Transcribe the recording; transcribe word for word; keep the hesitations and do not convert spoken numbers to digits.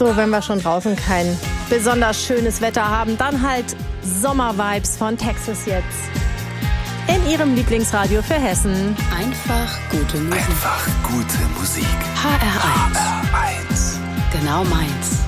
So, wenn wir schon draußen kein besonders schönes Wetter haben, dann halt Sommervibes von Texas jetzt. In ihrem Lieblingsradio für Hessen. Einfach gute Musik. Einfach gute Musik. H R eins. H R eins. Genau meins.